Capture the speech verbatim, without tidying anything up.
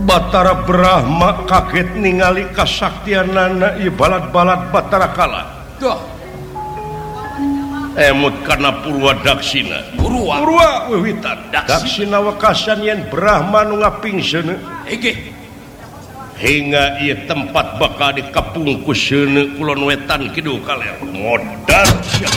Batara Brahma kaget ningali kasaktianana ieu balad-balad Batara Kala. Duh. Emut karena Purwa Daksina. Purwa. Purwa wiwitan. Daksina wakasan yen Brahma nu ngapingseun. Ege. Hingga ieu tempat bakal dikapungkuskeun kulon wetan kidul kaleo. Modal.